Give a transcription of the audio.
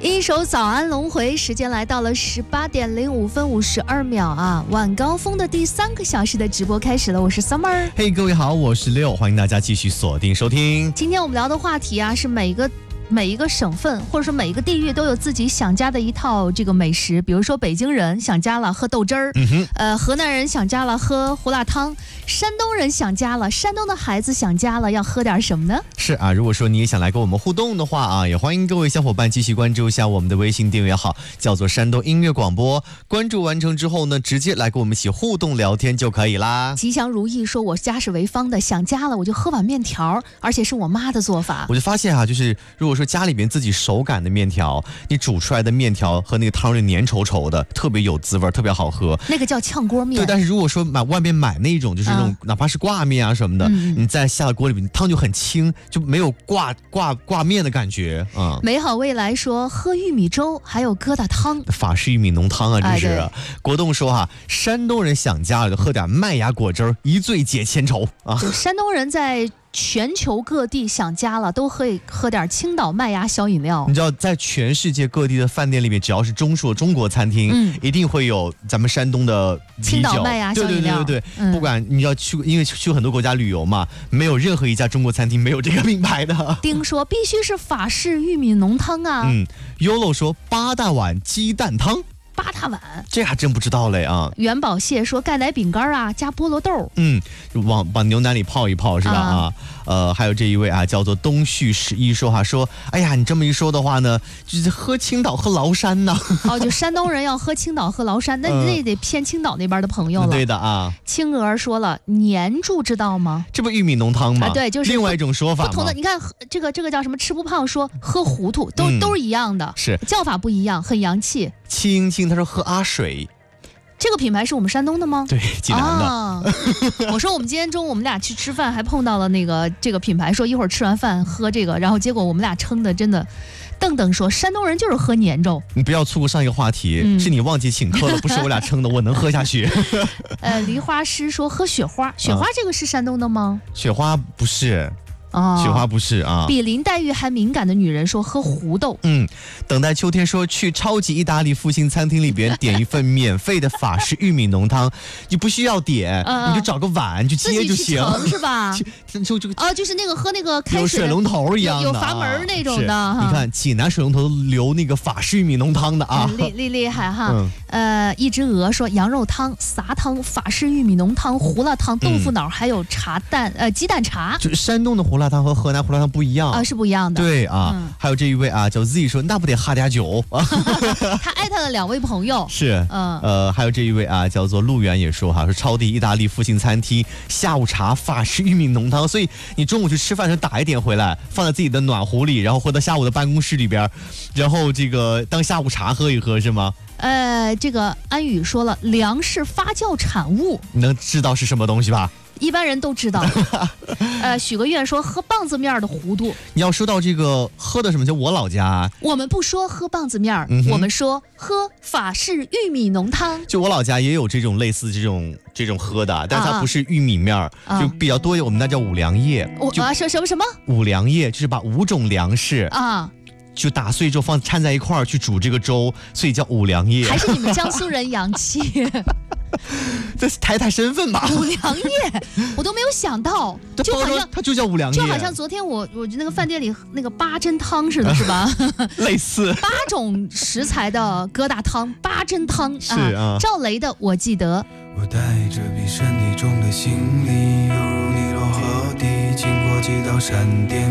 一首早安轮回，时间来到了18点05分52秒啊！晚高峰的第3个小时的直播开始了，我是 Summer。 嘿，各位好，我是六，欢迎大家继续锁定收听。 今天我们聊的话题啊，是每一个省份或者说每一个地域都有自己想家的一套这个美食，比如说北京人想家了喝豆汁儿，河南人想家了喝胡辣汤，山东人想家了，山东的孩子想家了要喝点什么呢？ 是啊，如果说你也想来跟我们互动的话啊，也欢迎各位小伙伴继续关注一下我们的微信订阅号，叫做山东音乐广播。关注完成之后呢，直接来跟我们一起互动聊天就可以啦。 吉祥如意说，我家是潍坊的，想家了我就喝碗面条，而且是我妈的做法。 我就发现啊，就是如果说家里边自己手擀的面条，你煮出来的面条和那个汤是粘稠稠的，特别有滋味，特别好喝。 那个叫炝锅面。 对，但是如果说外面买那种就是那种哪怕是挂面啊什么的，你再下了锅里面，汤就很轻，就没有挂面的感觉啊。 美好未来说喝玉米粥，还有疙瘩汤， 法式玉米浓汤啊，这是。国栋说哈，山东人想家了就喝点麦芽果汁，一醉解千愁啊。 就山东人在全球各地想家了，都可以喝点青岛麦芽小饮料。 你知道，在全世界各地的饭店里面，只要是中国餐厅，一定会有咱们山东的啤酒、 青岛麦芽小饮料。 对，不管你要去，因为去很多国家旅游嘛，没有任何一家中国餐厅没有这个品牌的。 丁说必须是法式玉米浓汤啊。 Yolo 说8大碗鸡蛋汤。 8大碗， 这还真不知道嘞啊！ 元宝蟹说钙奶饼干啊，加菠萝豆， 往牛奶里泡一泡是吧？还有这一位啊，叫做东旭11说，哎呀，你这么一说的话呢，就是喝青岛喝崂山呢。 就山东人要喝青岛喝崂山，那得偏青岛那边的朋友了。 对的啊。 青娥说了，粘住知道吗？ 这不玉米浓汤吗？ 对，就是另外一种说法。 不同的，你看这个叫什么？吃不胖说喝糊涂，都是一样的， 是叫法不一样，很洋气。 青他说喝阿水， 这个品牌是我们山东的吗？ 对，济南的。 我说我们今天中午我们俩去吃饭，还碰到了这个品牌，说一会儿吃完饭喝这个，然后结果我们俩撑的真的。邓说山东人就是喝粘粥。 你不要错过上一个话题，是你忘记请客了，不是我俩撑的，我能喝下去。 梨花师说喝雪花，雪花这个是山东的吗？ 雪花不是。雪花不是啊。 比林黛玉还敏感的女人说喝胡豆。 等待秋天说去超级意大利复兴餐厅里边点一份免费的法式玉米浓汤，你不需要点，你就找个碗就接就行， 是吧？就是那个喝那个开水有水龙头一样的， 有阀门那种的。 你看济南水龙头留那个法式玉米浓汤的啊， 厉害哈。一只鹅说羊肉汤、撒汤、法式玉米浓汤、胡辣汤、豆腐脑，还有鸡蛋茶。 就是山东的胡辣汤和河南胡辣汤不一样啊， 是不一样的。 对啊，还有这一位啊叫 Z 说，那不得喝点酒。 他艾特了2位朋友。 是，还有这一位啊叫做陆源也说说超级意大利复兴餐厅下午茶法式玉米浓汤，所以你中午去吃饭时打一点回来，放在自己的暖壶里，然后回到下午的办公室里边，然后这个当下午茶喝一喝是吗？ 这个安宇说了，粮食发酵产物， 你能知道是什么东西吧？ 一般人都知道。许个愿说喝棒子面的糊涂。 你要说到这个喝的什么，就我老家， 我们不说喝棒子面，我们说喝法式玉米浓汤。 就我老家也有这种类似这种喝的，但它不是玉米面，就比较多，我们那叫五粮液。 什么？ 五粮液就是把5种粮食就打碎之后掺在一块儿去煮这个粥，所以叫五粮液。 还是你们江苏人洋气。 这是抬身份吧？ 五粮液，我都没有想到，就好像它就叫五粮液， 就好像昨天我那个饭店里那个8珍汤似的，是吧？ 类似 8种食材的疙瘩汤，8珍汤是啊。 赵雷的我记得。 我带着比身体重的行李，犹如尼罗河底，经过几道闪电。